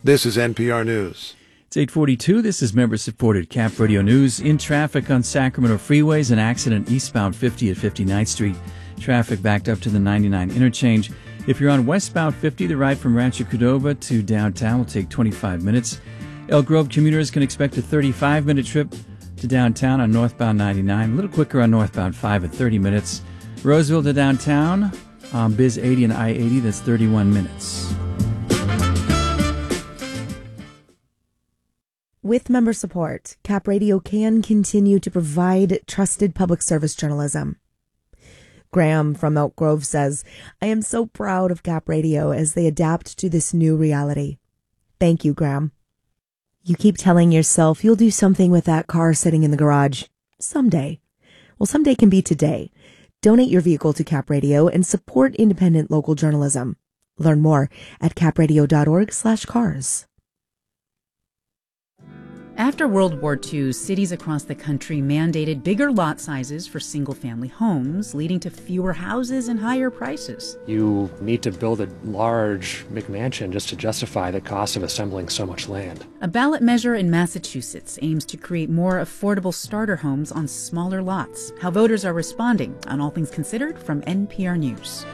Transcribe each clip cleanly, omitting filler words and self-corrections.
This is NPR News. It's 8:42. This is member-supported Cap Radio News. In traffic on Sacramento freeways, an accident eastbound 50 at 59th Street. Traffic backed up to the 99 interchange. If you're on westbound 50, the ride from Rancho Cordova to downtown will take 25 minutes. Elk Grove commuters can expect a 35-minute trip to downtown on northbound 99. A little quicker on northbound 5 at 30 minutes. Roseville to downtown on Biz 80 and I-80, that's 31 minutes. With member support, Cap Radio can continue to provide trusted public service journalism. Graham from Elk Grove says, I am so proud of Cap Radio as they adapt to this new reality. Thank you, Graham. You keep telling yourself you'll do something with that car sitting in the garage. Someday. Well, someday can be today. Donate your vehicle to Cap Radio and support independent local journalism. Learn more at capradio.org/cars. After World War II, cities across the country mandated bigger lot sizes for single-family homes, leading to fewer houses and higher prices. You need to build a large McMansion just to justify the cost of assembling so much land. A ballot measure in Massachusetts aims to create more affordable starter homes on smaller lots. How voters are responding on All Things Considered from NPR News.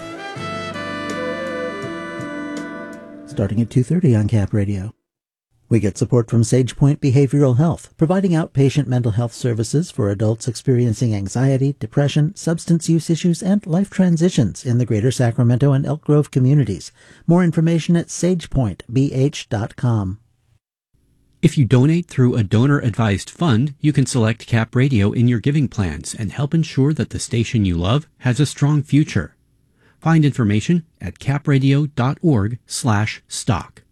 Starting at 2:30 on Cap Radio. We get support from SagePoint Behavioral Health, providing outpatient mental health services for adults experiencing anxiety, depression, substance use issues, and life transitions in the greater Sacramento and Elk Grove communities. More information at sagepointbh.com. If you donate through a donor-advised fund, you can select Cap Radio in your giving plans and help ensure that the station you love has a strong future. Find information at capradio.org/stock.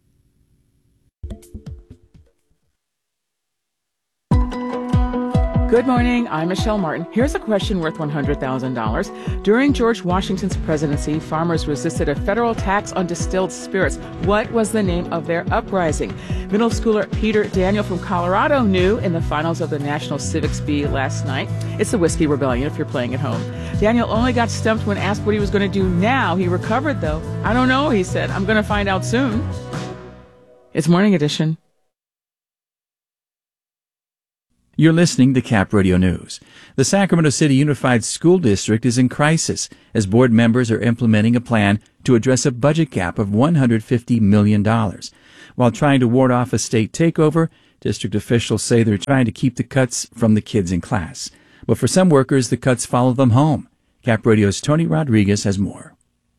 Good morning, I'm Michelle Martin. Here's a question worth $100,000. During George Washington's presidency, farmers resisted a federal tax on distilled spirits. What was the name of their uprising? Middle schooler Peter Daniel from Colorado knew in the finals of the National Civics Bee last night. It's the Whiskey Rebellion if you're playing at home. Daniel only got stumped when asked what he was going to do now. He recovered, though. I don't know, he said. I'm going to find out soon. It's Morning Edition. You're listening to Cap Radio News. The Sacramento City Unified School District is in crisis as board members are implementing a plan to address a budget gap of $150 million. While trying to ward off a state takeover, district officials say they're trying to keep the cuts from the kids in class. But for some workers, the cuts follow them home. Cap Radio's Tony Rodriguez has more.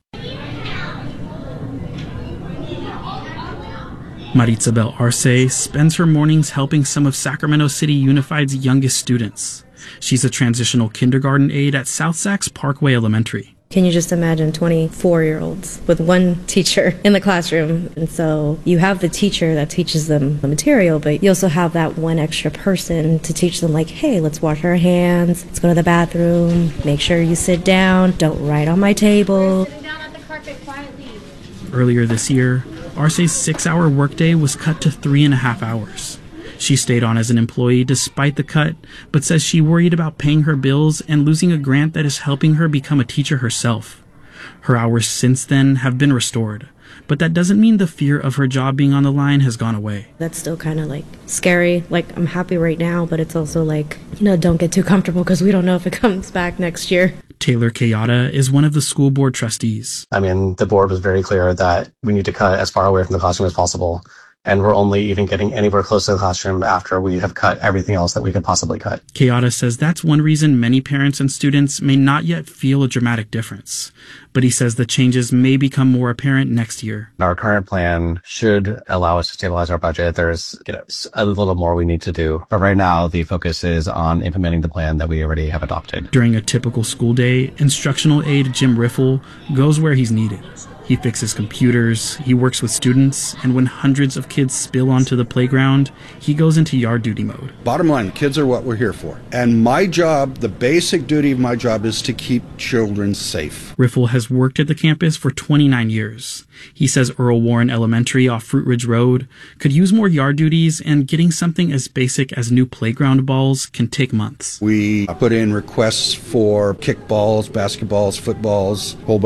Maritsabel Arce spends her mornings helping some of Sacramento City Unified's youngest students. She's a transitional kindergarten aide at South Sacs Parkway Elementary. Can you just imagine 24-year-olds with one teacher in the classroom? And so you have the teacher that teaches them the material, but you also have that one extra person to teach them, like, hey, let's wash our hands, let's go to the bathroom, make sure you sit down, don't write on my table. Sit down on the carpet quietly. Earlier this year, Arce's 6-hour workday was cut to 3.5 hours. She stayed on as an employee despite the cut, but says she worried about paying her bills and losing a grant that is helping her become a teacher herself. Her hours since then have been restored, but that doesn't mean the fear of her job being on the line has gone away. That's still kind of like scary. Like, I'm happy right now, but it's also like, don't get too comfortable because we don't know if it comes back next year. Taylor Kayada is one of the school board trustees. The board was very clear that we need to cut as far away from the classroom as possible. And we're only even getting anywhere close to the classroom after we have cut everything else that we could possibly cut. Kayada says that's one reason many parents and students may not yet feel a dramatic difference. But he says the changes may become more apparent next year. Our current plan should allow us to stabilize our budget. There's a little more we need to do. But right now, the focus is on implementing the plan that we already have adopted. During a typical school day, instructional aide Jim Riffle goes where he's needed. He fixes computers, he works with students, and when hundreds of kids spill onto the playground, he goes into yard duty mode. Bottom line, kids are what we're here for. And my job, the basic duty of my job, is to keep children safe. Riffle has worked at the campus for 29 years. He says Earl Warren Elementary off Fruit Ridge Road could use more yard duties, and getting something as basic as new playground balls can take months. We put in requests for kickballs, basketballs, footballs, whole bunch.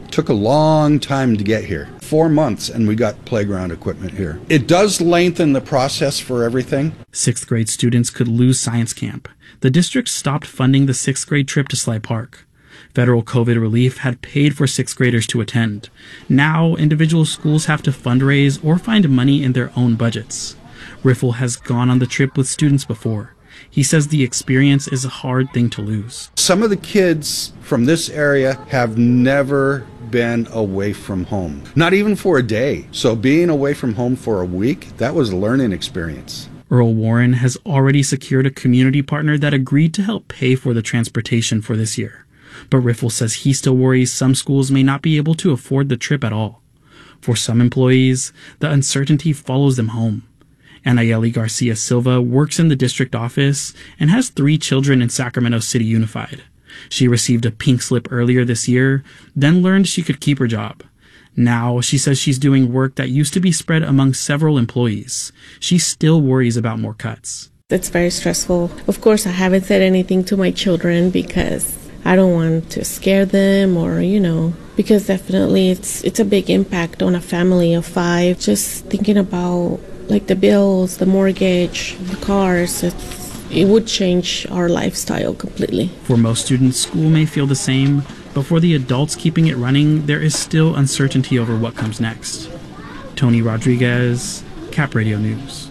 Took a long time to get here. 4 months and we got playground equipment here. It does lengthen the process for everything. 6th grade students could lose science camp. The district stopped funding the 6th grade trip to Sly Park. Federal COVID relief had paid for 6th graders to attend. Now, individual schools have to fundraise or find money in their own budgets. Riffle has gone on the trip with students before. He says the experience is a hard thing to lose. Some of the kids from this area have never been away from home, not even for a day. So being away from home for a week, that was a learning experience. Earl Warren has already secured a community partner that agreed to help pay for the transportation for this year. But Riffle says he still worries some schools may not be able to afford the trip at all. For some employees, the uncertainty follows them home. Anayeli Garcia Silva works in the district office and has 3 children in Sacramento City Unified. She received a pink slip earlier this year, then learned she could keep her job. Now, she says she's doing work that used to be spread among several employees. She still worries about more cuts. It's very stressful. Of course, I haven't said anything to my children because I don't want to scare them or, because definitely it's a big impact on a family of 5. Just thinking about like the bills, the mortgage, the cars, it would change our lifestyle completely. For most students, school may feel the same, but for the adults keeping it running, there is still uncertainty over what comes next. Tony Rodriguez, Cap Radio News.